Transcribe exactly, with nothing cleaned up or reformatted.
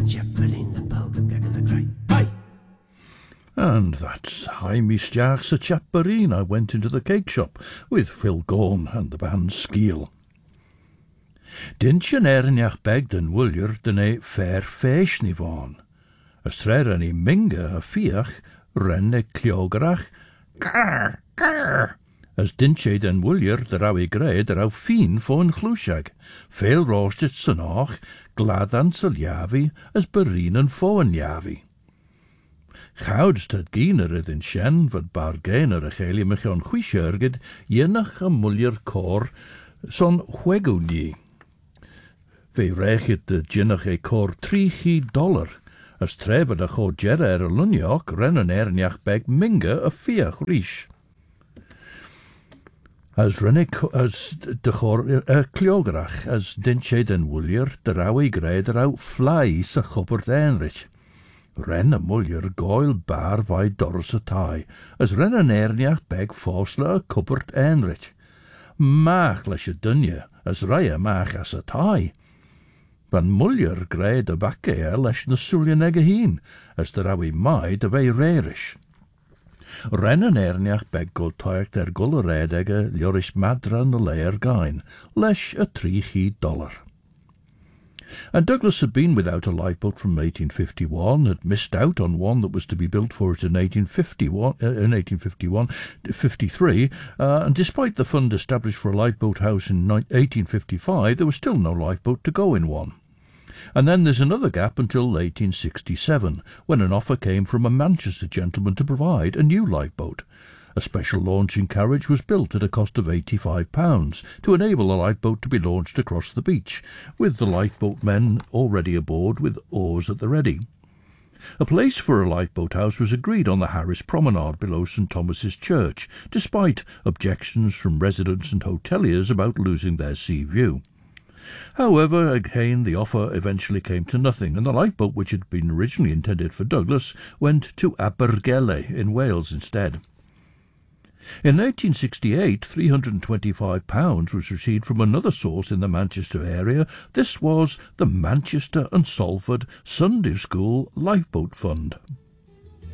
And that's how me starts a chapperine. I went into the cake shop with Phil Gorn and the band Skeel. Dint je nernjach beg den wuljer den e fair feest ni van. As trer an e minge a fiach, ren e cliogerach, car, car. As dint je den wuljer der au e grey der au fien fo'n chlwsiag, veel roostet san och, glad an saljavi, as berinen fo'n javi. Gouds dat giener het in shen, wat bargainer a chelie mich on chwisherged, jenach a muljer cor, son huego nie. Ve rechet de jinnach e cor tri dollar, as trefod a cho jera er a lunjok, ren an erniach beg minge a fiach rish. As renne as de chor a cliogerach, as dintje den wuljer, der au e gred er au fly sa chubbert enrich. Ren a muljer goil bar vai dors a tai, as ren an erniach beg fosla a cubbert enrich. Mach leis a dunje, as raya mach as a tai. Van muljer gred a backe e leis na sulje nege heen, as der au e mai de vei reirish. Ren an erniach beg go toiach der gulle redege liorish madra na leir gain, leis a tri dollar. And Douglas had been without a lifeboat from eighteen fifty-one, had missed out on one that was to be built for it in eighteen fifty-one, uh, in eighteen fifty-one, fifty-three, uh, and despite the fund established for a lifeboat house in eighteen fifty-five, there was still no lifeboat to go in one. And then there's another gap until eighteen sixty-seven, when an offer came from a Manchester gentleman to provide a new lifeboat. A special launching carriage was built at a cost of eighty-five pounds to enable a lifeboat to be launched across the beach, with the lifeboat men already aboard with oars at the ready. A place for a lifeboat house was agreed on the Harris Promenade below St Thomas's Church, despite objections from residents and hoteliers about losing their sea view. However, again the offer eventually came to nothing, and the lifeboat, which had been originally intended for Douglas, went to Abergele in Wales instead. In eighteen sixty-eight, three hundred and twenty-five pounds was received from another source in the Manchester area. This was the Manchester and Salford Sunday School Lifeboat Fund.